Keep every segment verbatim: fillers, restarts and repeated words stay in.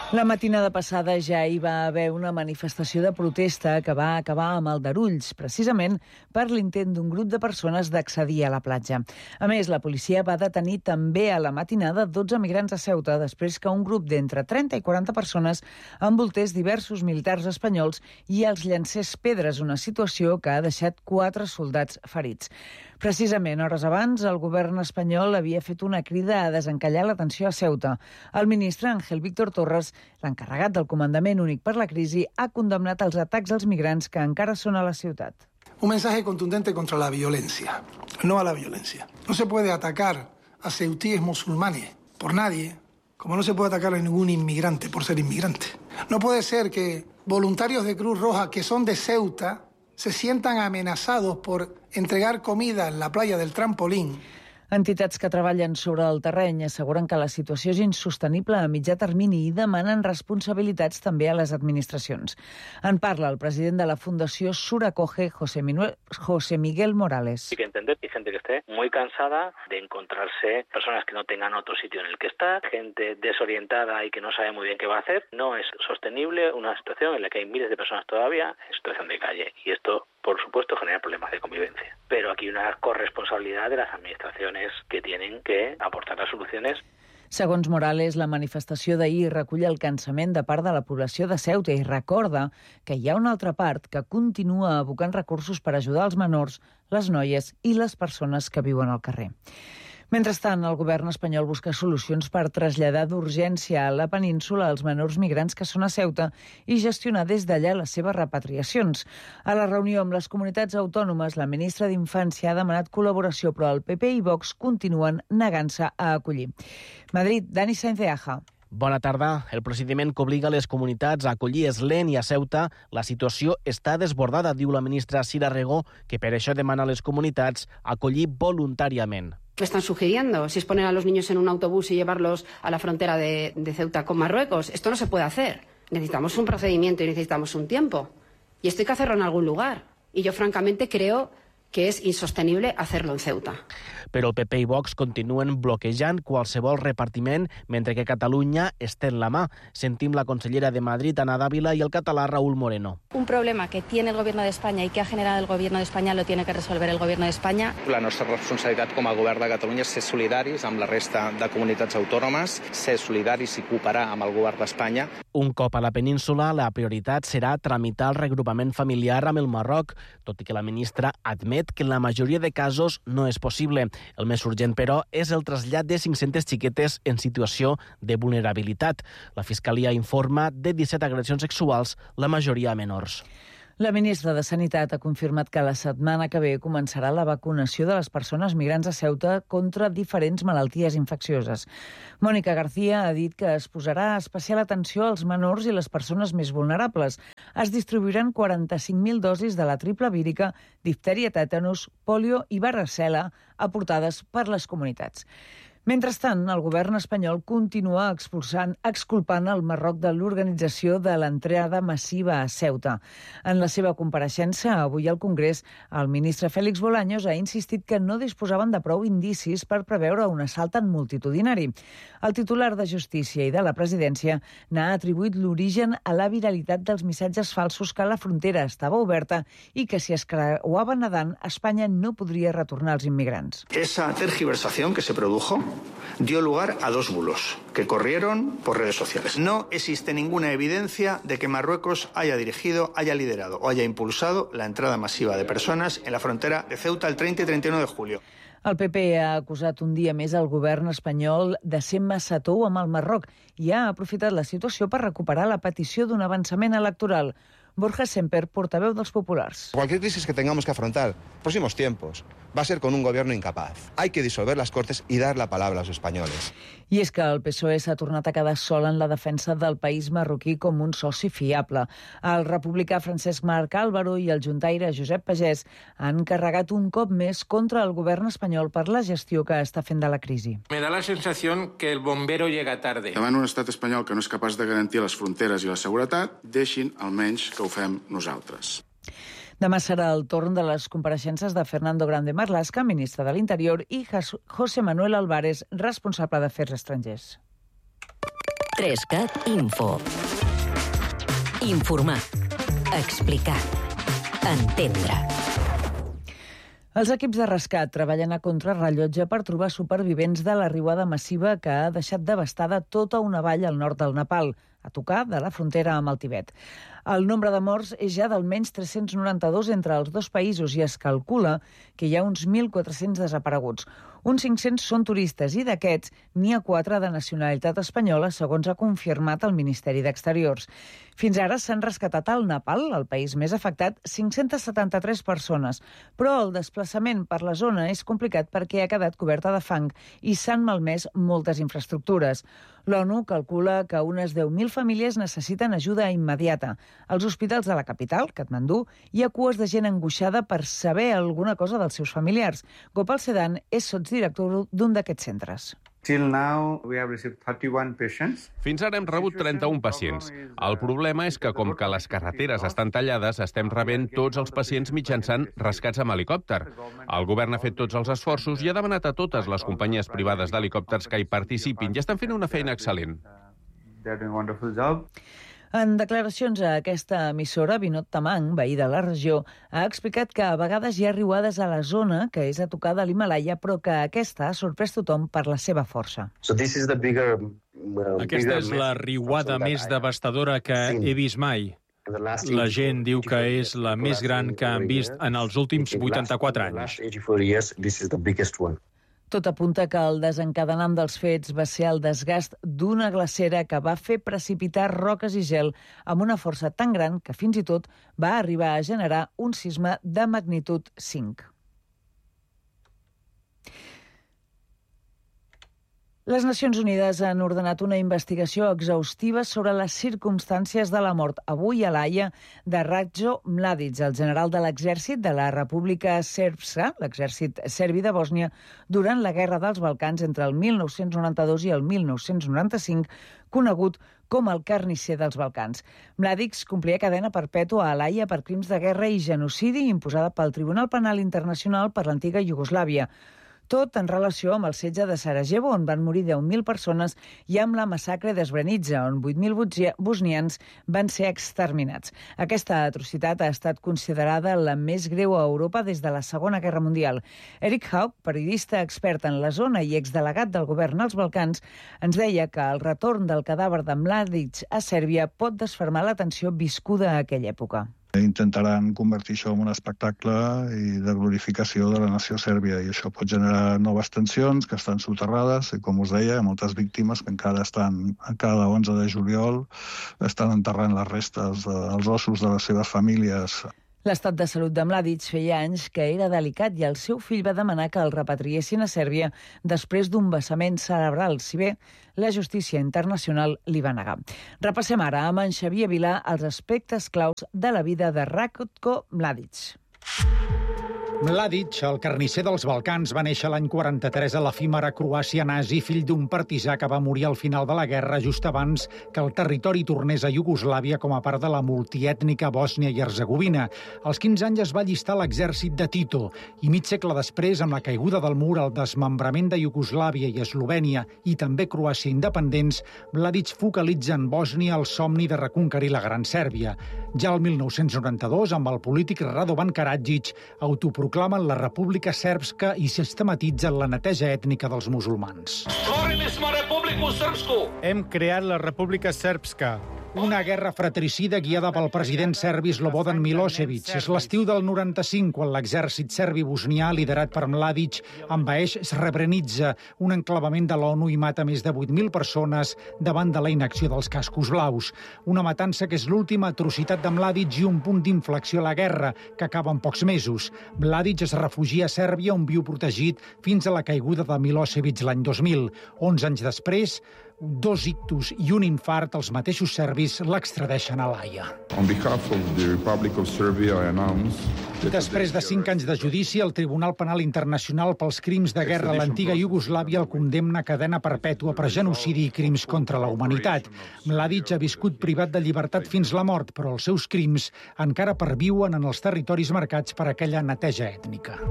La matinada passada ja hi va haver una manifestació de protesta que va acabar amb aldarulls, precisament per l'intent d'un grup de persones d'accedir a la platja. A més, la policia va detenir també a la matinada dotze migrants a Ceuta després que un grup d'entre trenta i quaranta persones envoltés diversos militars espanyols i els llancés pedres, una situació que ha deixat quatre soldats ferits. Precisament, hores abans, el govern espanyol havia fet una crida a desencallar la tensió a Ceuta. El ministre Ángel Víctor Torres, l'encarregat del comandament únic per la crisi, ha condemnat els atacs als migrants que encara són a la ciutat. Un mensaje contundente contra la violencia, no a la violencia. No se puede atacar a ceutíes musulmanes por nadie, como no se puede atacar a ningún inmigrante por ser inmigrante. No puede ser que voluntarios de Cruz Roja que son de Ceuta se sientan amenazados por entregar comida en la playa del Trampolín. Entitats que treballen sobre el terreny asseguren que la situació és insostenible a mitjà termini i demanen responsabilitats també a les administracions. En parla el president de la Fundació Suracoge, José, Minuel, José Miguel Morales. Hay que entender que hay gente que esté muy cansada de encontrarse personas que no tengan otro sitio en el que estar, gente desorientada y que no sabe muy bien qué va a hacer. No es sostenible una situación en la que hay miles de personas todavía en situación de calle y esto, por supuesto, genera problemas de convivencia. Pero aquí hay una corresponsabilidad de las administraciones que tienen que aportar las soluciones. Segons Morales, la manifestació d'ahir recull el cansament de part de la població de Ceuta i recorda que hi ha una altra part que continua abocant recursos per ajudar els menors, les noies i les persones que viuen al carrer. Mentrestant, el govern espanyol busca solucions per traslladar d'urgència a la península els menors migrants que són a Ceuta i gestionar des d'allà les seves repatriacions. A la reunió amb les comunitats autònomes, la ministra d'Infància ha demanat col·laboració, però el P P i Vox continuen negant-se a acollir. Madrid, Dani Sainz de Aja. Bona tarda. El procediment que obliga les comunitats a acollir és lent i a Ceuta la situació està desbordada, diu la ministra Sira Rego, que per això demana a les comunitats acollir voluntàriament. ¿Qué están sugiriendo? Si es poner a los niños en un autobús y llevarlos a la frontera de, de Ceuta con Marruecos. Esto no se puede hacer. Necesitamos un procedimiento y necesitamos un tiempo. Y esto hay que hacerlo en algún lugar. Y yo francamente creo que és insostenible hacerlo en Ceuta. Però el P P i Vox continuen bloquejant qualsevol repartiment mentre que Catalunya estén la mà. Sentim la consellera de Madrid, Ana Dávila, y el català Raúl Moreno. Un problema que tiene el Gobierno de España y que ha generado el Gobierno de España lo tiene que resolver el Gobierno de España. La nostra responsabilitat com a govern de Catalunya és ser solidaris amb la resta de comunitats autònomes, ser solidaris i cooperar amb el govern d'Espanya. Un cop a la península, la prioritat serà tramitar el regrupament familiar amb el Marroc, tot i que la ministra admet que en la majoria de casos no és possible. El més urgent, però, és el trasllat de cinc-centes xiquetes en situació de vulnerabilitat. La Fiscalia informa de disset agressions sexuals, la majoria a menors. La ministra de Sanitat ha confirmat que la setmana que ve començarà la vacunació de les persones migrants a Ceuta contra diferents malalties infeccioses. Mònica García ha dit que es posarà especial atenció als menors i les persones més vulnerables. Es distribuiran quaranta-cinc mil dosis de la triple vírica, diftèria, tètanus, pòlio i varicel·la aportades per les comunitats. Mentrestant, el govern espanyol continua expulsant, exculpant el Marroc de l'organització de l'entrada massiva a Ceuta. En la seva compareixença avui al Congrés, el ministre Félix Bolaños ha insistit que no disposaven de prou indicis per preveure un assalt tan multitudinari. El titular de Justícia i de la Presidència n'ha atribuït l'origen a la viralitat dels missatges falsos que la frontera estava oberta i que si es creuava nedant, Espanya no podria retornar els immigrants. Esa tergiversación que se produjo dio lugar a dos bulos que corrieron por redes sociales. No existe ninguna evidencia de que Marruecos haya dirigido, haya liderado o haya impulsado la entrada masiva de personas en la frontera de Ceuta el treinta y treinta y uno de julio. El P P ha acusat un dia més el govern espanyol de ser massa tou amb el Marroc i ha aprofitat la situació per recuperar la petició d'un avançament electoral. Borja Semper, portaveu dels populars. Cualquier crisis que tengamos que afrontar en próximos tiempos va a ser con un gobierno incapaz. Hay que disolver las Cortes y dar la palabra a los españoles. I és que el P S O E s'ha tornat a quedar sol en la defensa del país marroquí com un soci fiable. El republicà Francesc Marc Álvaro i el juntaire Josep Pagès han carregat un cop més contra el govern espanyol per la gestió que està fent de la crisi. Me da la sensación que el bombero llega tarde. Davant un estat espanyol que no és capaç de garantir les fronteres i la seguretat, deixin almenys que ho fem nosaltres. Demà serà el torn de les compareixences de Fernando Grande Marlaska, ministre de l'Interior, i José Manuel Álvarez, responsable d'Afers Estrangers. Trescat Info. Informar. Explicar. Entendre. Els equips de rescat treballen a contrarrellotge per trobar supervivents de la riuada massiva que ha deixat devastada tota una vall al nord del Nepal, a tocar de la frontera amb el Tibet. El nombre de morts és ja d'almenys tres-cents noranta-dos entre els dos països i es calcula que hi ha uns mil quatre-cents desapareguts. Uns cinc-cents són turistes i d'aquests n'hi ha quatre de nacionalitat espanyola, segons ha confirmat el Ministeri d'Exteriors. Fins ara s'han rescatat al Nepal, el país més afectat, cinc-cents setanta-tres persones, però el desplaçament per la zona és complicat perquè ha quedat coberta de fang i s'han malmès moltes infraestructures. L'ONU calcula que unes deu mil famílies necessiten ajuda immediata. Als hospitals de la capital, Katmandú, hi ha cues de gent angoixada per saber alguna cosa dels seus familiars. Gopal Sedan és sotsdirector d'un d'aquests centres. Fins ara hem rebut trenta-un pacients. El problema és que, com que les carreteres estan tallades, estem rebent tots els pacients mitjançant rescats amb helicòpter. El govern ha fet tots els esforços i ha demanat a totes les companyies privades d'helicòpters que hi participin i estan fent una feina excel·lent. En declaracions a aquesta emissora, Vinod Tamang, veí de la regió, ha explicat que a vegades hi ha riuades a la zona, que és a tocar de l'Himàlaia, però que aquesta ha sorprès tothom per la seva força. Aquesta és la riuada més devastadora que he vist mai. La gent diu que és la més gran que han vist en els últims vuitanta-quatre anys. Tot apunta que el desencadenant dels fets va ser el desgast d'una glacera que va fer precipitar roques i gel amb una força tan gran que fins i tot va arribar a generar un sisme de magnitud cinc. Les Nacions Unides han ordenat una investigació exhaustiva sobre les circumstàncies de la mort avui a l'Haia de Ratko Mladic, el general de l'exèrcit de la República Srpska, l'exèrcit serbi de Bòsnia, durant la Guerra dels Balcans entre el mil nou-cents noranta-dos i el mil nou-cents noranta-cinc, conegut com el carnisser dels Balcans. Mladic complia cadena perpètua a l'Haia per crims de guerra i genocidi imposada pel Tribunal Penal Internacional per l'antiga Iugoslàvia. Tot en relació amb el setge de Sarajevo, on van morir deu mil persones, i amb la massacre de Srebrenica, on vuit mil bosnians van ser exterminats. Aquesta atrocitat ha estat considerada la més greu a Europa des de la Segona Guerra Mundial. Eric Haug, periodista expert en la zona i exdelegat del govern als Balcans, ens deia que el retorn del cadàver de Mladic a Sèrbia pot desfermar la tensió viscuda a aquella època. Intentaran convertir això en un espectacle i de glorificació de la nació sèrbia, i això pot generar noves tensions que estan soterrades i, com us deia, moltes víctimes que encara estan, cada onze de juliol, estan enterrant les restes dels ossos de les seves famílies. L'estat de salut de Mladic feia anys que era delicat i el seu fill va demanar que el repatriessin a Sèrbia després d'un vessament cerebral, si bé la justícia internacional li va negar. Repassem ara amb en Xavier Vilà els aspectes claus de la vida de Ratko Mladic. Mladic, el carnisser dels Balcans, va néixer l'any quaranta-tres a l'efímera Croàcia nazi, fill d'un partisà que va morir al final de la guerra just abans que el territori tornés a Iugoslàvia com a part de la multiètnica Bòsnia i Herzegovina. Als quinze anys es va allistar a l'exèrcit de Tito i mig segle després, amb la caiguda del mur, el desmembrament de Iugoslàvia i Eslovènia i també Croàcia independents, Mladic focalitza en Bòsnia el somni de reconquerir la Gran Sèrbia. Ja el mil nou-cents noranta-dos, amb el polític Radovan Karadžić, autoproclamen la República Srpska i sistematitzen la neteja ètnica dels musulmans. Hem creat la República Srpska, una guerra fratricida guiada pel president serbi Slobodan Milosevic. És l'estiu del noranta-cinc, quan l'exèrcit serbi-bosnià, liderat per Mladic, envaeix Srebrenica, un enclavament de l'ONU, i mata més de vuit mil persones davant de la inacció dels cascos blaus. Una matança que és l'última atrocitat de Mladic i un punt d'inflexió a la guerra, que acaba en pocs mesos. Mladic es refugia a Sèrbia, on viu protegit fins a la caiguda de Milosevic l'any dos mil. Onze anys després, dos ictus i un infart, els mateixos serbis l'extradeixen a l'Haia. Després de cinc anys de judici, el Tribunal Penal Internacional pels crims de guerra a l'antiga Iugoslàvia el condemna a cadena perpètua per genocidi i crims contra la humanitat. Mladic ha viscut privat de llibertat fins la mort, però els seus crims encara perviuen en els territoris marcats per aquella neteja ètnica.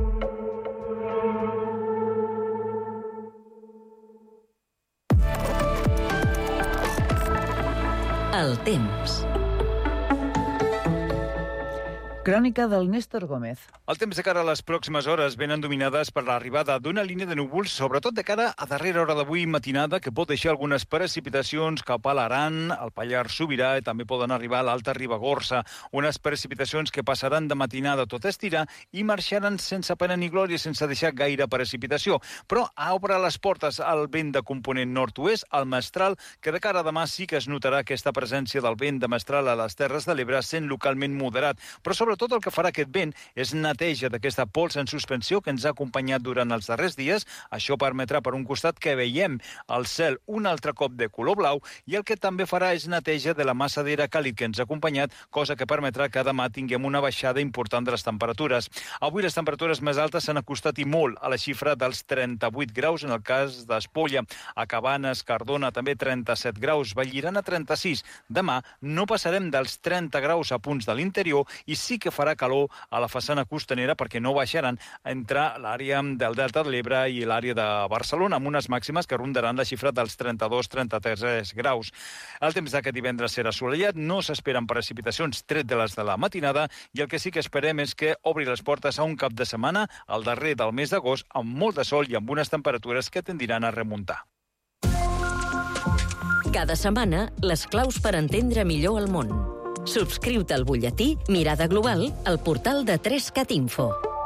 El temps. Crònica del Néstor Gómez. El temps de cara a les pròximes hores venen dominades per l'arribada d'una línia de núvols, sobretot de cara a darrera hora d'avui matinada, que pot deixar algunes precipitacions cap a l'Aran, al Pallars Sobirà, i també poden arribar a l'Alta Ribagorça. Unes precipitacions que passaran de matinada tot estirar i marxaran sense pena ni glòria, sense deixar gaire precipitació. Però obre les portes al vent de component nord-oest, al mestral, que de cara a demà sí que es notarà aquesta presència del vent de mestral a les Terres de l'Ebre, sent localment moderat. Però sobretot tot el que farà aquest vent és neteja d'aquesta pols en suspensió que ens ha acompanyat durant els darrers dies. Això permetrà, per un costat, que veiem el cel un altre cop de color blau, i el que també farà és neteja de la massa d'aire càlid que ens ha acompanyat, cosa que permetrà que demà tinguem una baixada important de les temperatures. Avui les temperatures més altes s'han acostat i molt a la xifra dels trenta-vuit graus en el cas d'Espolla. A Cabanes, Cardona, també trenta-set graus, Vallirana trenta-sis. Demà no passarem dels trenta graus a punts de l'interior i sí que farà calor a la façana costanera perquè no baixaran entre l'àrea del Delta de l'Ebre i l'àrea de Barcelona, amb unes màximes que rondaran la xifra dels trenta-dos a trenta-tres graus. El temps d'aquest divendres serà assolellat, no s'esperen precipitacions tret de les de la matinada, i el que sí que esperem és que obri les portes a un cap de setmana, al darrer del mes d'agost, amb molt de sol i amb unes temperatures que tendiran a remuntar. Cada setmana, les claus per entendre millor el món. Subscriu-te al butlletí Mirada Global al portal de tres cat info.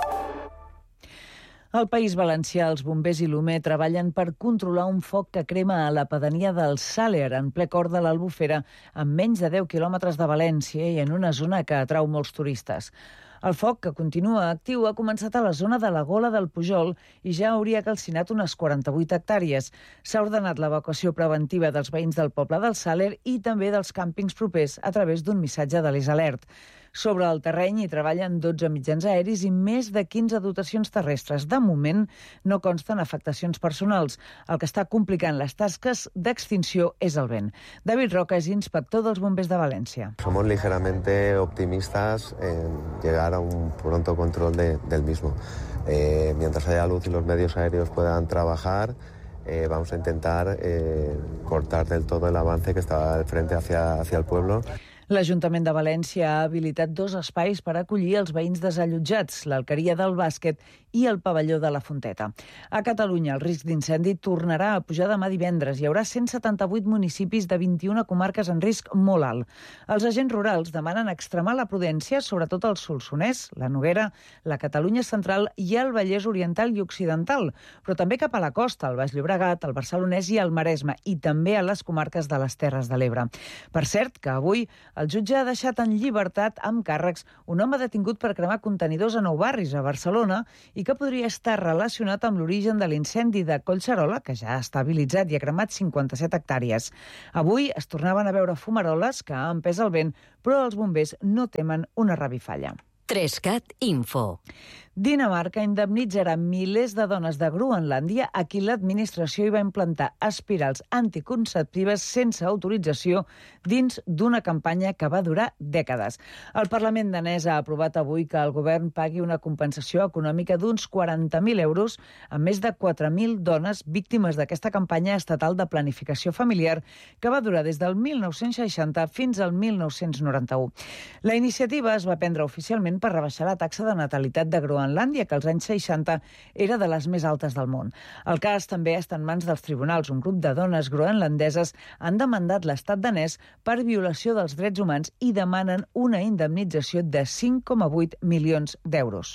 Al País Valencià, els bombers i l'U M E treballen per controlar un foc que crema a la pedania del Sàler, en ple cor de l'Albufera, a menys de deu quilòmetres de València i en una zona que atrau molts turistes. El foc, que continua actiu, ha començat a la zona de la Gola del Pujol i ja hauria calcinat unes quaranta-vuit hectàrees. S'ha ordenat l'evacuació preventiva dels veïns del poble del Sàler i també dels càmpings propers a través d'un missatge de l'Isalert. Sobre el terreny hi treballen dotze mitjans aeris i més de quinze dotacions terrestres. De moment no consten afectacions personals. El que està complicant les tasques d'extinció és el vent. David Roca és inspector dels bombers de València. Somos ligeramente optimistas en llegar a un pronto control de, del mismo. Eh, mientras haya luz y los medios aéreos puedan trabajar, eh, vamos a intentar eh, cortar del todo el avance que está al frente hacia, hacia el pueblo. L'Ajuntament de València ha habilitat dos espais per acollir els veïns desallotjats, l'Alqueria del Bàsquet i el Pavelló de la Fonteta. A Catalunya, el risc d'incendi tornarà a pujar demà divendres. Hi haurà cent setanta-vuit municipis de vint-i-una comarques en risc molt alt. Els agents rurals demanen extremar la prudència, sobretot al Solsonès, la Noguera, la Catalunya central i el Vallès Oriental i Occidental, però també cap a la costa, el Baix Llobregat, el Barcelonès i el Maresme, i també a les comarques de les Terres de l'Ebre. Per cert, que avui el jutge ha deixat en llibertat amb càrrecs un home detingut per cremar contenidors a Nou Barris, a Barcelona, i que podria estar relacionat amb l'origen de l'incendi de Collserola, que ja ha estabilitzat i ha cremat cinquanta-set hectàrees. Avui es tornaven a veure fumaroles que ha empès el vent, però els bombers no temen una revifalla. tres cat info. Dinamarca indemnitzarà milers de dones de Groenlàndia a qui l'administració hi va implantar espirals anticonceptives sense autorització dins d'una campanya que va durar dècades. El Parlament danès ha aprovat avui que el govern pagui una compensació econòmica d'uns quaranta mil euros a més de quatre mil dones víctimes d'aquesta campanya estatal de planificació familiar que va durar des del mil nou-cents seixanta fins al mil nou-cents noranta-u. La iniciativa es va prendre oficialment per rebaixar la taxa de natalitat de Groenlàndia, que als anys seixanta era de les més altes del món. El cas també està en mans dels tribunals. Un grup de dones groenlandeses han demandat l'estat danès per violació dels drets humans i demanen una indemnització de cinc coma vuit milions d'euros.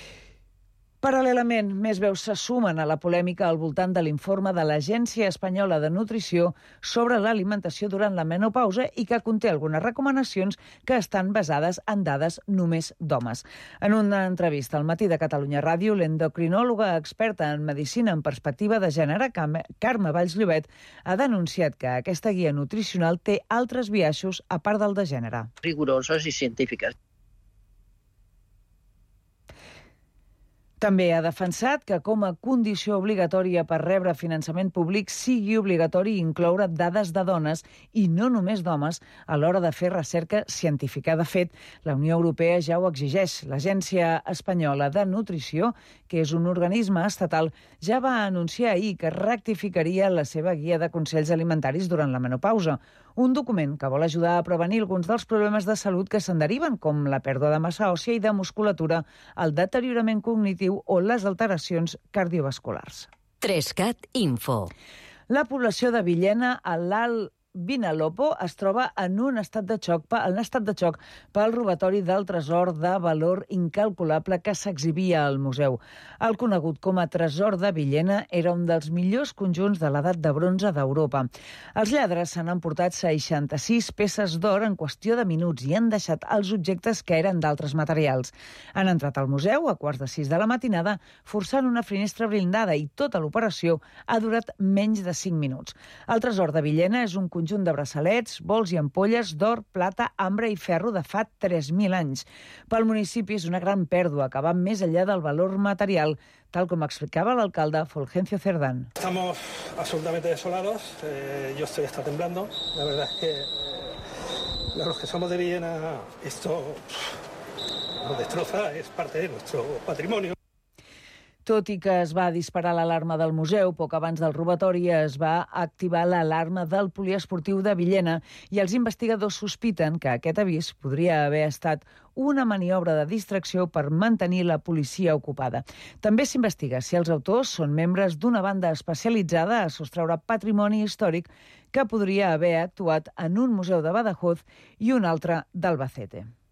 Paral·lelament, més veus se sumen a la polèmica al voltant de l'informe de l'Agència Espanyola de Nutrició sobre l'alimentació durant la menopausa i que conté algunes recomanacions que estan basades en dades només d'homes. En una entrevista al Matí de Catalunya Ràdio, l'endocrinòloga experta en medicina en perspectiva de gènere, Carme Valls Llobet, ha denunciat que aquesta guia nutricional té altres biaixos a part del de gènere. Rigorosos i científiques. També ha defensat que com a condició obligatòria per rebre finançament públic sigui obligatori incloure dades de dones i no només d'homes a l'hora de fer recerca científica. De fet, la Unió Europea ja ho exigeix. L'Agència Espanyola de Nutrició, que és un organisme estatal, ja va anunciar ahir que rectificaria la seva guia de consells alimentaris durant la menopausa. Un document que vol ajudar a prevenir alguns dels problemes de salut que se'n deriven, com la pèrdua de massa òssia i de musculatura, el deteriorament cognitiu o les alteracions cardiovasculars. Trescat Info. La població de Villena, a l'Alt Vinalopó, es troba en un estat de xoc, en estat de xoc pel robatori del tresor de valor incalculable que s'exhibia al museu. El conegut com a tresor de Villena era un dels millors conjunts de l'edat de bronze d'Europa. Els lladres s'han emportat seixanta-sis peces d'or en qüestió de minuts i han deixat els objectes que eren d'altres materials. Han entrat al museu a quarts de sis de la matinada, forçant una finestra blindada, i tota l'operació ha durat menys de cinc minuts. El tresor de Villena és un conjunt conjunt de braçalets, bols i ampolles d'or, plata, ambre i ferro de fa tres mil anys. Pel municipi és una gran pèrdua que va més enllà del valor material, tal com explicava l'alcalde Fulgencio Cerdán. Estamos absolutamente desolados, eh, yo estoy hasta temblando. La verdad es que eh, los que somos de Villena, esto nos destroza, es parte de nuestro patrimonio. Tot i que es va disparar l'alarma del museu, poc abans del robatori es va activar l'alarma del poliesportiu de Villena i els investigadors sospiten que aquest avís podria haver estat una maniobra de distracció per mantenir la policia ocupada. També s'investiga si els autors són membres d'una banda especialitzada a sostreure patrimoni històric que podria haver actuat en un museu de Badajoz i un altre d'Albacete.